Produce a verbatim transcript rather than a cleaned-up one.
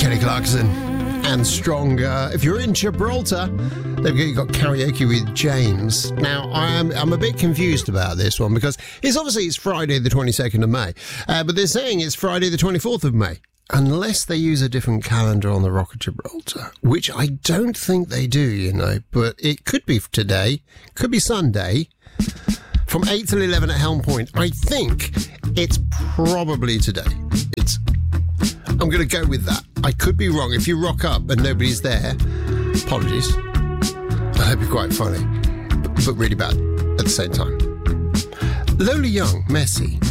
Kelly Clarkson and Stronger. If you're in Gibraltar, they've got karaoke with James. Now, I'm I'm a bit confused about this one because it's obviously it's Friday the twenty-second of May, uh, but they're saying it's Friday the twenty-fourth of May. Unless they use a different calendar on the Rock of Gibraltar, which I don't think they do, you know, but it could be today, could be Sunday, from eight till eleven at Helm Point. I think it's probably today. It's. I'm going to go with that. I could be wrong. If you rock up and nobody's there, apologies. I hope you're quite funny, but, but really bad at the same time. Lola Young, Messy.